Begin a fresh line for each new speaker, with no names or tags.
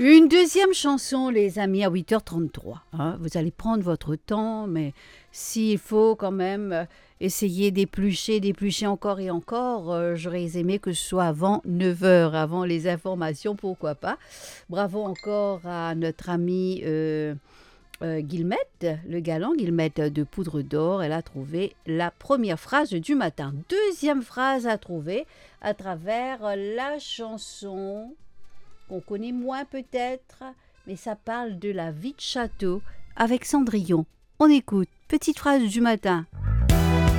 Une deuxième chanson, les amis, à 8h33. Hein. Vous allez prendre votre temps, mais s'il faut quand même essayer d'éplucher encore et encore, j'aurais aimé que ce soit avant 9h, avant les informations, pourquoi pas. Bravo encore à notre amie Guillemette, le galant Guillemette de Poudre d'Or. Elle a trouvé la première phrase du matin. Deuxième phrase à trouver à travers la chanson qu'on connaît moins peut-être, mais ça parle de la vie de château avec Cendrillon. On écoute, petite phrase du matin.